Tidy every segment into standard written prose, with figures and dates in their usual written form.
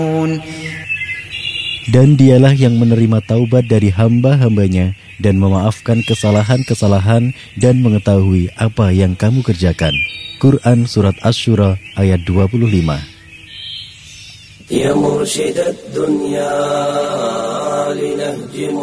Dan dialah yang menerima taubat dari hamba-hambanya dan memaafkan kesalahan-kesalahan dan mengetahui apa yang kamu kerjakan. Quran Surat Asy-Syura ayat 25. Ya mursyidad dunya linahji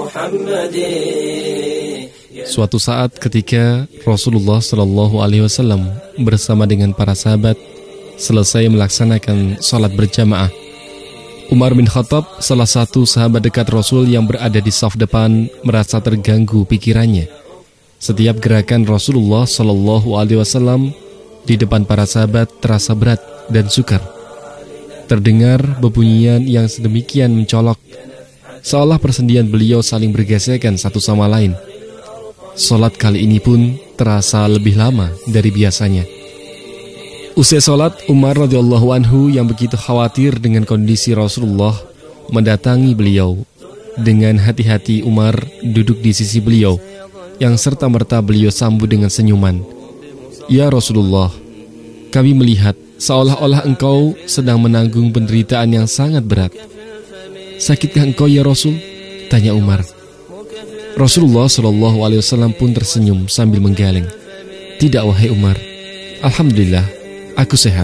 Muhammadin. Suatu saat ketika Rasulullah SAW bersama dengan para sahabat selesai melaksanakan salat berjamaah, Umar bin Khattab, salah satu sahabat dekat Rasul yang berada di saf depan, merasa terganggu pikirannya. Setiap gerakan Rasulullah SAW di depan para sahabat terasa berat dan sukar. Terdengar bebunyian yang sedemikian mencolok, seolah persendian beliau saling bergesekan satu sama lain. Salat kali ini pun terasa lebih lama dari biasanya. Usai salat, Umar radhiyallahu anhu yang begitu khawatir dengan kondisi Rasulullah mendatangi beliau. Dengan hati-hati Umar duduk di sisi beliau, yang serta-merta beliau sambut dengan senyuman. Ya Rasulullah, kami melihat seolah-olah engkau sedang menanggung penderitaan yang sangat berat. Sakitkah engkau ya Rasul? Tanya Umar. Rasulullah SAW pun tersenyum sambil menggeleng. Tidak wahai Umar, alhamdulillah, aku sehat.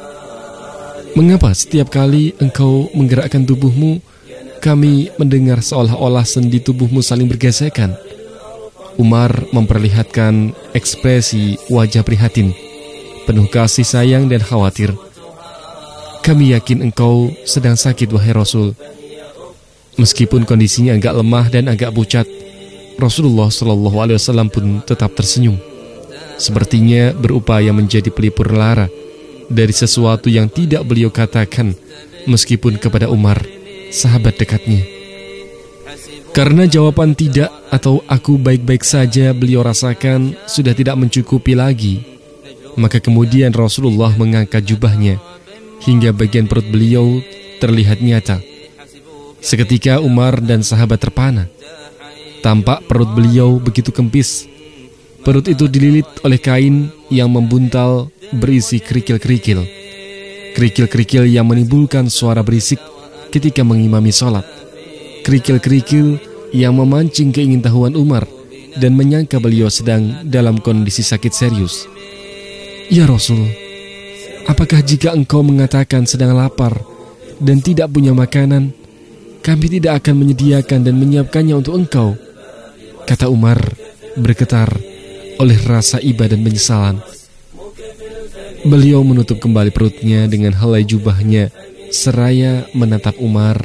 Mengapa setiap kali engkau menggerakkan tubuhmu, kami mendengar seolah-olah sendi tubuhmu saling bergesekan? Umar memperlihatkan ekspresi wajah prihatin, penuh kasih sayang dan khawatir. Kami yakin engkau sedang sakit wahai Rasul. Meskipun kondisinya agak lemah dan agak pucat, Rasulullah SAW pun tetap tersenyum, sepertinya berupaya menjadi pelipur lara dari sesuatu yang tidak beliau katakan, meskipun kepada Umar, sahabat dekatnya. Karena jawaban tidak atau aku baik-baik saja beliau rasakan sudah tidak mencukupi lagi, maka kemudian Rasulullah mengangkat jubahnya hingga bagian perut beliau terlihat nyata. Seketika Umar dan sahabat terpana. Tampak perut beliau begitu kempis. Perut itu dililit oleh kain yang membuntal berisi kerikil-kerikil. Kerikil-kerikil yang menimbulkan suara berisik ketika mengimami sholat. Kerikil-kerikil yang memancing keingintahuan Umar dan menyangka beliau sedang dalam kondisi sakit serius. Ya Rasul, apakah jika engkau mengatakan sedang lapar dan tidak punya makanan, kami tidak akan menyediakan dan menyiapkannya untuk engkau? Kata Umar bergetar oleh rasa iba dan penyesalan. Beliau menutup kembali perutnya dengan helai jubahnya seraya menatap Umar